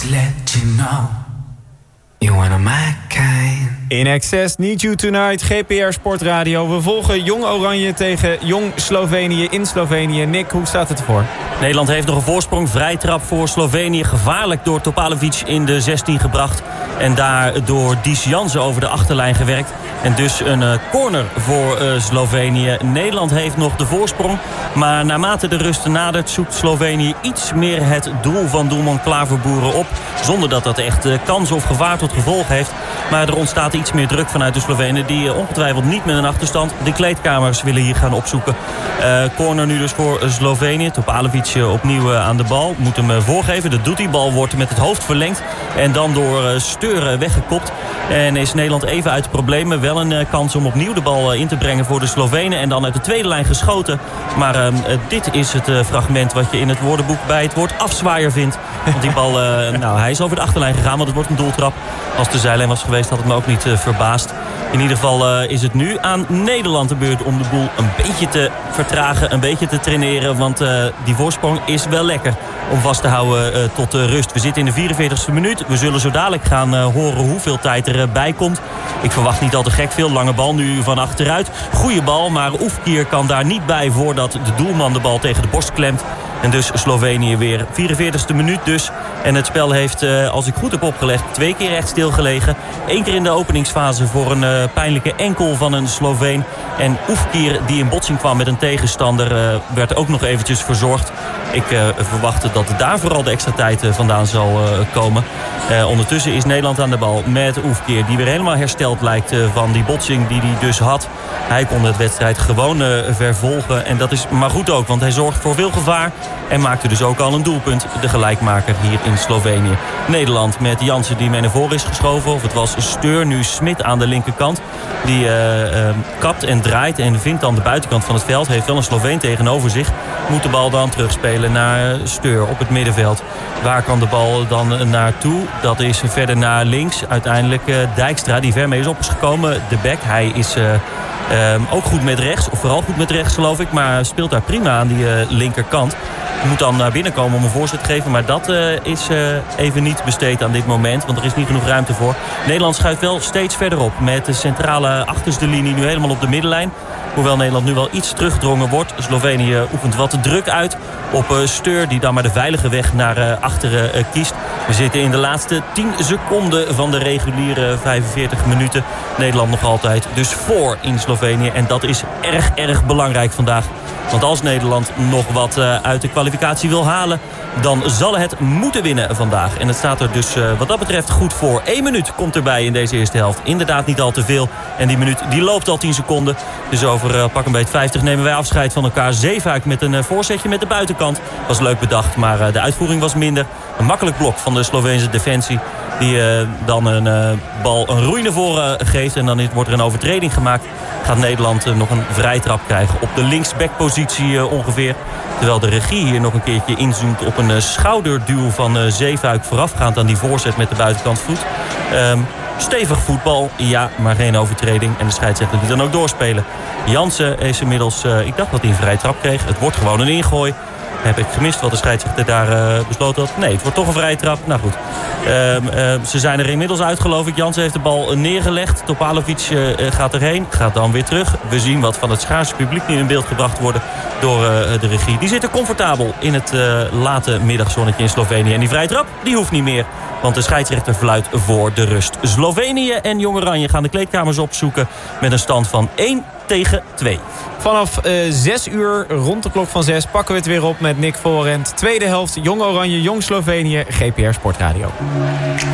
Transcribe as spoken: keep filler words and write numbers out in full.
let you know you're one of my kind. In Excess, Need You Tonight, G P R Sportradio. We volgen Jong Oranje tegen Jong Slovenië in Slovenië. Nick, hoe staat het ervoor? Nederland heeft nog een voorsprong. Vrijtrap voor Slovenië. Gevaarlijk door Topalovic in de zestien gebracht. En daar door Dies Jansen over de achterlijn gewerkt. En dus een uh, corner voor uh, Slovenië. Nederland heeft nog de voorsprong. Maar naarmate de rust nadert zoekt Slovenië iets meer het doel van doelman Klaverboeren op. Zonder dat dat echt uh, kans of gevaar tot gevolg heeft. Maar er ontstaat iets meer druk vanuit de Slovenen. Die uh, ongetwijfeld niet met een achterstand de kleedkamers willen hier gaan opzoeken. Uh, corner nu dus voor uh, Slovenië. Topalovic uh, opnieuw uh, aan de bal. Moet hem uh, voorgeven. Dat doet die bal. Wordt met het hoofd verlengd. En dan door uh, Steur uh, weggekopt. En is Nederland even uit de problemen. Wel een uh, kans om opnieuw de bal uh, in te brengen voor de Slovenen. En dan uit de tweede lijn geschoten. Maar uh, uh, dit is het uh, fragment wat je in het woordenboek bij het woord afzwaaier vindt. Want die bal, uh, nou, hij is over de achterlijn gegaan. Want het wordt een doeltrap. Als de zijlijn was geweest had het me ook niet uh, verbaasd. In ieder geval uh, is het nu aan Nederland de beurt om de boel een beetje te vertragen. Een beetje te traineren. Want uh, die voorsprong is wel lekker om vast te houden uh, tot uh, rust. We zitten in de vierenveertigste minuut. We zullen zo dadelijk gaan uh, horen hoeveel tijd erbij uh, komt. Ik verwacht niet al te gek veel. Lange bal nu van achteruit. Goeie bal, maar Oefkier kan daar niet bij voordat de doelman de bal tegen de borst klemt. En dus Slovenië weer. vierenveertigste minuut dus. En het spel heeft, uh, als ik goed heb opgelegd, twee keer echt stilgelegen. Eén keer in de openingsfase voor een uh, pijnlijke enkel van een Sloveen. En Oefkier, die in botsing kwam met een tegenstander, uh, werd ook nog eventjes verzorgd. Ik uh, verwachtte dat daar vooral de extra tijd uh, vandaan zal uh, komen. Uh, ondertussen is Nederland aan de bal met Oefkier, die weer helemaal hersteld lijkt uh, van die botsing die hij dus had. Hij kon de wedstrijd gewoon uh, vervolgen. En dat is maar goed ook, want hij zorgt voor veel gevaar. En maakte dus ook al een doelpunt, de gelijkmaker hier in Slovenië. Nederland met Jansen die mee naar voren is geschoven. Of het was Steur, nu Smit aan de linkerkant. Die uh, uh, kapt en draait en vindt dan de buitenkant van het veld. Heeft wel een Sloveen tegenover zich. Moet de bal dan terugspelen naar Steur op het middenveld. Waar kan de bal dan naartoe? Dat is verder naar links. Uiteindelijk uh, Dijkstra die ver mee is opgekomen. De bek, hij is... Uh, Um, ook goed met rechts, of vooral goed met rechts geloof ik. Maar speelt daar prima aan die uh, linkerkant. Moet dan naar binnen komen om een voorzet te geven. Maar dat uh, is uh, even niet besteed aan dit moment. Want er is niet genoeg ruimte voor. Nederland schuift wel steeds verder op. Met de centrale achterste linie nu helemaal op de middenlijn. Hoewel Nederland nu wel iets teruggedrongen wordt. Slovenië oefent wat de druk uit op uh, Steur. Die dan maar de veilige weg naar uh, achteren uh, kiest. We zitten in de laatste tien seconden van de reguliere vijfenveertig minuten. Nederland nog altijd dus voor in Slovenië. En dat is erg, erg belangrijk vandaag. Want als Nederland nog wat uh, uit de kwalificatie wil halen, dan zal het moeten winnen vandaag. En het staat er dus uh, wat dat betreft goed voor. Eén minuut komt erbij in deze eerste helft. Inderdaad niet al te veel. En die minuut die loopt al tien seconden. Dus over uh, pak een beet vijftig nemen wij afscheid van elkaar. Zeefuik met een uh, voorzetje met de buitenkant. Was leuk bedacht, maar uh, de uitvoering was minder. Een makkelijk blok van de Sloveense defensie. Die uh, dan een uh, bal een roei naar voren geeft. En dan is, wordt er een overtreding gemaakt. Gaat Nederland uh, nog een vrijtrap krijgen op de linksbackpositie uh, ongeveer. Terwijl de regie hier nog een keertje inzoomt op een uh, schouderduw van uh, Zeefuik. Voorafgaand aan die voorzet met de buitenkant voet. Um, stevig voetbal, ja, maar geen overtreding. En de scheidsrechter die dan ook doorspelen. Jansen is inmiddels, uh, ik dacht dat hij een vrije trap kreeg. Het wordt gewoon een ingooi. Heb ik gemist wat de scheidsrechter daar uh, besloten had. Nee, het wordt toch een vrije trap. Nou goed. Uh, uh, ze zijn er inmiddels uit, geloof ik. Jansen heeft de bal neergelegd. Topalovic uh, gaat erheen. Gaat dan weer terug. We zien wat van het schaarse publiek nu in beeld gebracht worden door uh, de regie. Die zitten comfortabel in het uh, late middagzonnetje in Slovenië. En die vrije trap, die hoeft niet meer. Want de scheidsrechter fluit voor de rust. Slovenië en Jong Oranje gaan de kleedkamers opzoeken met een stand van één tegen twee. Vanaf uh, zes uur, rond de klok van zes, pakken we het weer op met Nick Voorent. Tweede helft, Jong Oranje, Jong Slovenië, G P R Sportradio.